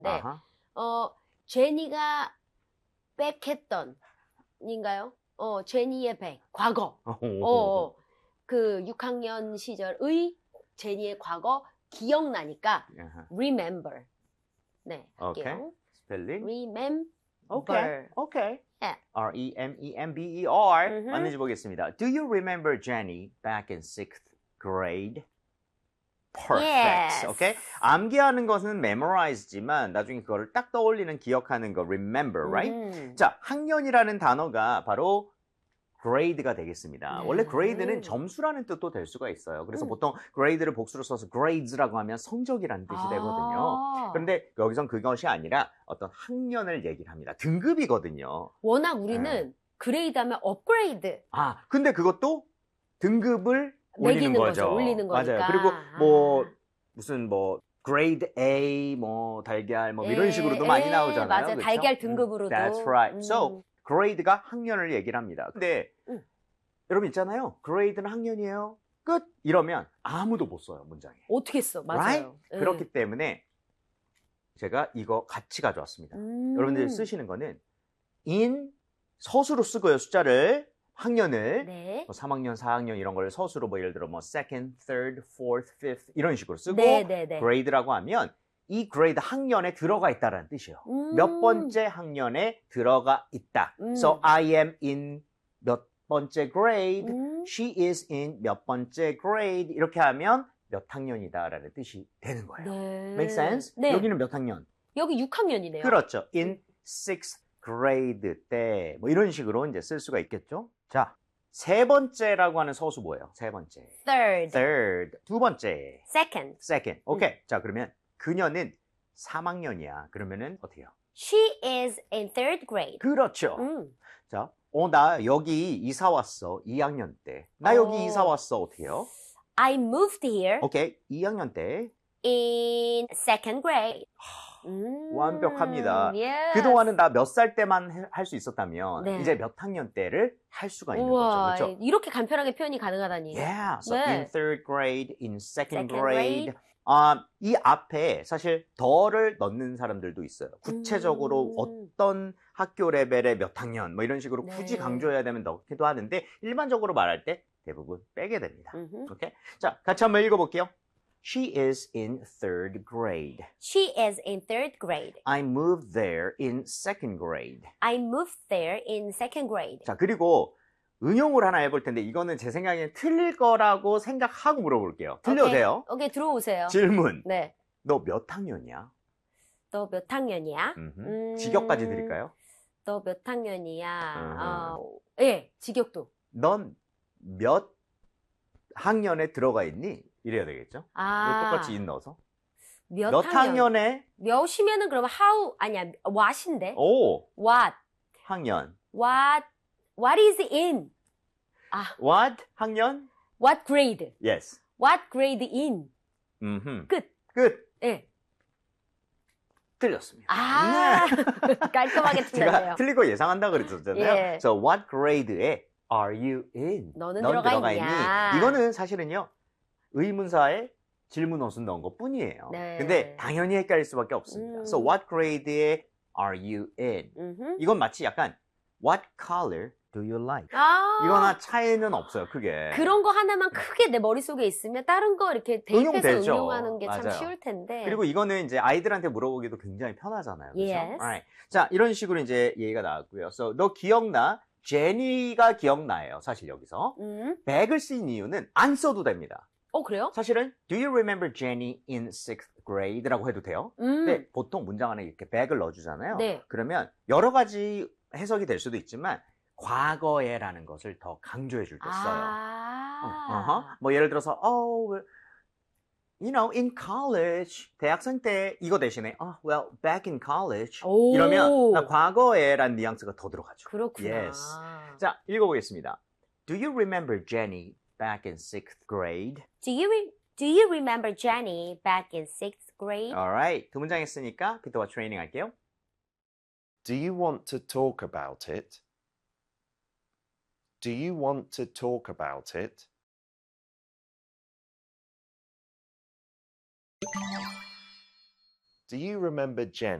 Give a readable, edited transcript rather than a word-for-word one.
네. 아하. 제니가 백했던 인가요? 제니의 백. 과거. 그 6학년 시절의 제니의 과거 기억나니까 remember. 네, 할게요. 스펠링. remember. 오케이. 예. R-E-M-E-M-B-E-R. 맞는지 보겠습니다. Do you remember Jenny back in 6th grade? Perfect. Yes. 오케이? 암기하는 것은 memorize지만 나중에 그거를 딱 떠올리는 기억하는 거 remember, right? 자, 학년이라는 단어가 바로 grade가 되겠습니다. 네. 원래 grade는 점수라는 뜻도 될 수가 있어요. 그래서 보통 grade를 복수로 써서 grades라고 하면 성적이라는 뜻이 되거든요. 그런데 여기선 그것이 아니라 어떤 학년을 얘기를 합니다. 등급이거든요. 워낙 우리는 그레이드 하면 업그레이드. 근데 그것도 등급을 올리는 거죠. 올리는 거니까. 맞아요. 그리고 무슨 grade A, 달걀, 이런 식으로도 많이 나오잖아요. 맞아요. 그렇죠? 달걀 등급으로도. That's right. So, grade가 학년을 얘기를 합니다. 근데 여러분 있잖아요. grade는 학년이에요. 끝! 이러면 아무도 못 써요, 문장에. 어떻게 써? 맞아요. Right? 그렇기 때문에 제가 이거 같이 가져왔습니다. 여러분들 쓰시는 거는 in 서수로 쓰고요, 숫자를. 학년을 네. 3학년, 4학년 이런 걸 서수로 예를 들어 second, third, fourth, fifth 이런 식으로 쓰고 grade라고 하면 이 grade 학년에 들어가 있다라는 뜻이에요. 몇 번째 학년에 들어가 있다. So I am in 몇 번째 grade. She is in 몇 번째 grade. 이렇게 하면 몇 학년이다라는 뜻이 되는 거예요. 네. Make sense? 네. 여기는 몇 학년? 여기 6학년이네요. 그렇죠. In 6th grade 때 이런 식으로 이제 쓸 수가 있겠죠. 자, 세 번째라고 하는 서수 뭐예요? 세 번째. Third. 두 번째. Second. 오케이. 자, 그러면 그녀는 3학년이야. 그러면은 어떻게 해요? She is in 3rd grade. 그렇죠. 자, 나 여기 이사 왔어. 2학년 때. 나 여기 이사 왔어. 어떻게 해요? I moved here. 오케이. 2학년 때. In 2nd grade. 완벽합니다. Yes. 그동안은 나 몇 살 때만 할 수 있었다면 이제 몇 학년 때를 할 수가 있는 거죠. 그렇죠? 이렇게 간편하게 표현이 가능하다니. Yeah. So in 3rd grade, in 2nd grade. 이 앞에 사실 더를 넣는 사람들도 있어요. 구체적으로 어떤 학교 레벨의 몇 학년 이런 식으로 굳이 강조해야 되면 넣기도 하는데 일반적으로 말할 때 대부분 빼게 됩니다. 오케이? 자, 같이 한번 읽어볼게요. She is in 3rd grade. She is in 3rd grade. I moved there in 2nd grade. I moved there in 2nd grade. 자, 그리고 응용을 하나 해볼 텐데 이거는 제 생각엔 틀릴 거라고 생각하고 물어볼게요. 틀려도 돼요? 오케이, 들어오세요. 질문. 네. 너 몇 학년이야? 너 몇 학년이야? 직역까지 드릴까요? 너 몇 학년이야? 예, 직역도. 넌 몇 학년에 들어가 있니? 이래야 되겠죠? 이거 똑같이 in 넣어서. 몇 학년에? 몇이면은 그러면 how, 아니야, what인데? what. 학년. What is in? What 학년? What grade? Yes. What grade in? 끝. 예. 틀렸습니다. 깔끔하게 틀렸네요. 제가 틀릴 거 예상한다고 그랬었잖아요. 예. So what grade에 are you in? 너는 들어가 있냐? 이거는 사실은요. 의문사에 질문 어순 넣은 것 뿐이에요. 네. 근데 당연히 헷갈릴 수밖에 없습니다. So what grade에 are you in? 이건 마치 약간 what color do you like? 이거나 차이는 없어요, 크게. 그런 거 하나만 크게 내 머릿속에 있으면 다른 거 이렇게 대입해서 응용되죠. 응용하는 게 참 맞아요. 쉬울 텐데. 그리고 이거는 이제 아이들한테 물어보기도 굉장히 편하잖아요. 그렇죠? Yes. Right. 자, 이런 식으로 이제 얘기가 나왔고요. So, 너 기억나? 제니가 기억나요, 사실 여기서. 백을 쓴 이유는 안 써도 됩니다. 그래요? 사실은 Do you remember Jenny in 6th grade라고 해도 돼요. 근데 보통 문장 안에 이렇게 백을 넣어주잖아요. 네. 그러면 여러 가지 해석이 될 수도 있지만 과거에라는 것을 더 강조해 줄 때 써요. 예를 들어서 in college 대학생 때 이거 대신에 well back in college 이러면 과거에란 뉘앙스가 더 들어가죠. 그렇구나. Yes. 자, 읽어보겠습니다. Do you remember Jenny back in 6th grade? Do you remember Jenny back in 6th grade? Alright. 두 문장 했으니까 비트와 트레이닝 할게요. Do you want to talk about it? Do you want to talk about it? Do you remember Jenny?